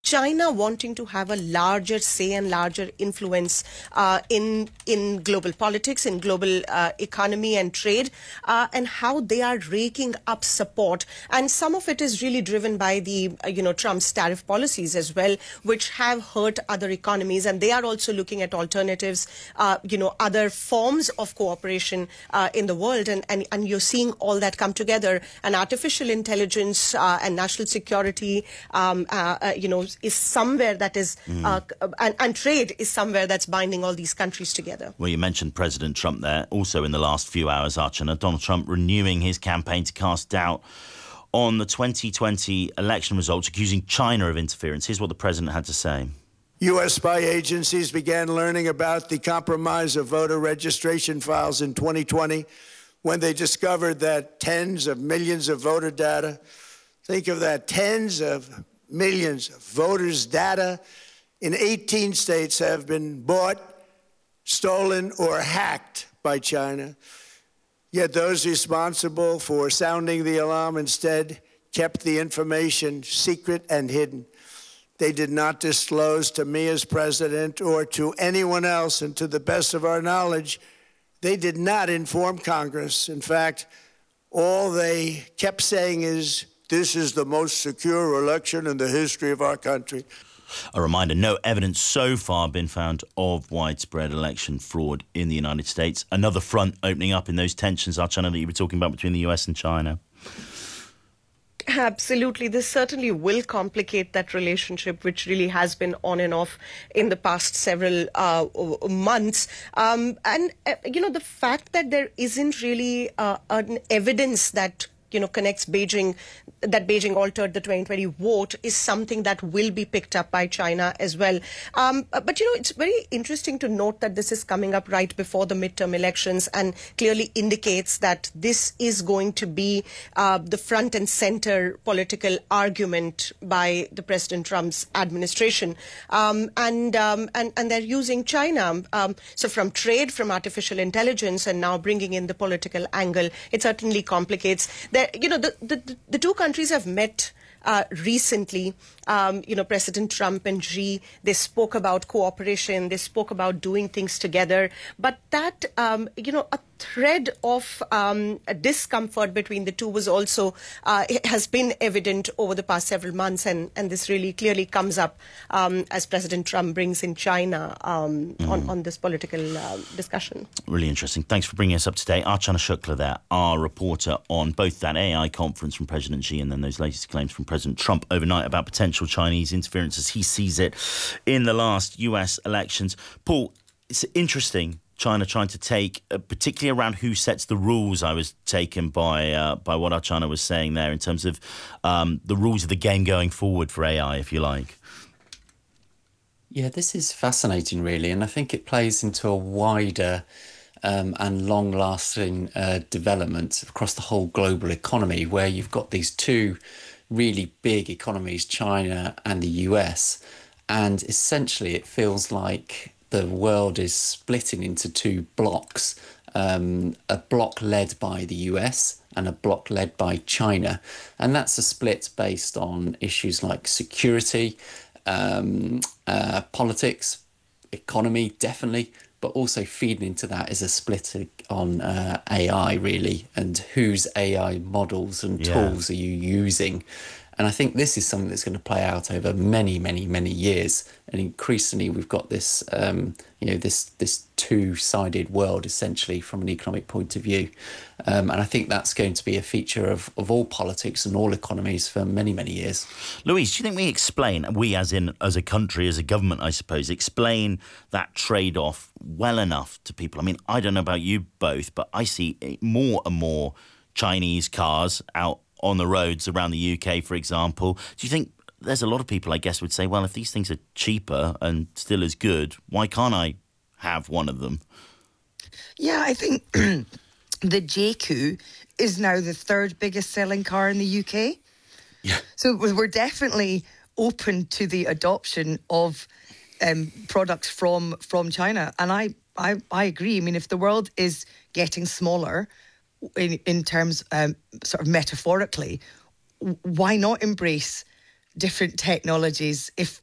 China wanting to have a larger say and larger influence in global politics, in global economy and trade, and how they are raking up support. And some of it is really driven by the Trump's tariff policies as well, which have hurt other economies. And they are also looking at alternatives, other forms of cooperation in the world. And you're seeing all that come together. And artificial intelligence and national security, is somewhere that is, and trade is somewhere that's binding all these countries together. Well, you mentioned President Trump there. Also in the last few hours, Archana, Donald Trump renewing his campaign to cast doubt on the 2020 election results, accusing China of interference. Here's what the president had to say. U.S. spy agencies began learning about the compromise of voter registration files in 2020 when they discovered that tens of millions of voter data, think of that, tens of millions of voters' data in 18 states have been bought, stolen, or hacked by China. Yet those responsible for sounding the alarm instead kept the information secret and hidden. They did not disclose to me as president or to anyone else, and to the best of our knowledge, they did not inform Congress. In fact, all they kept saying is, "This is the most secure election in the history of our country." A reminder, no evidence so far been found of widespread election fraud in the United States. Another front opening up in those tensions, Archana, that you were talking about between the US and China. Absolutely. This certainly will complicate that relationship, which really has been on and off in the past several months. The fact that there isn't really an evidence that connects Beijing, that Beijing altered the 2020 vote, is something that will be picked up by China as well. But it's very interesting to note that this is coming up right before the midterm elections and clearly indicates that this is going to be the front and center political argument by the President Trump's administration. And they're using China. So from trade, from artificial intelligence, and now bringing in the political angle, it certainly complicates. The two countries have met recently. President Trump and Xi, they spoke about cooperation, they spoke about doing things together. But that, a thread of discomfort between the two was also, has been evident over the past several months. And this really clearly comes up as President Trump brings in China on this political discussion. Really interesting. Thanks for bringing us up to date. Archana Shukla there, our reporter on both that AI conference from President Xi and then those latest claims from President Trump overnight about potential Chinese interference as he sees it in the last US elections. Paul, it's interesting, China trying to take, particularly around who sets the rules. I was taken by what Archana was saying there in terms of the rules of the game going forward for AI, if you like. Yeah, this is fascinating, really, and I think it plays into a wider and long-lasting development across the whole global economy, where you've got these two really big economies, China and the US, and essentially it feels like the world is splitting into two blocks, a block led by the US and a block led by China. And that's a split based on issues like security, politics, economy, definitely, but also feeding into that is a split on AI, really, and whose AI models and tools are you using. And I think this is something that's going to play out over many, many, many years. And increasingly, we've got this, this two-sided world, essentially, from an economic point of view. And I think that's going to be a feature of all politics and all economies for many, many years. Louise, do you think we explain, as a country, as a government, I suppose, explain that trade-off well enough to people? I mean, I don't know about you both, but I see more and more Chinese cars out on the roads around the UK, for example. Do you think there's a lot of people, I guess, would say, well, if these things are cheaper and still as good, why can't I have one of them? Yeah, I think the JQ is now the third biggest selling car in the UK. Yeah. So we're definitely open to the adoption of products from China. And I agree. I mean, if the world is getting smaller in terms sort of metaphorically, why not embrace different technologies, if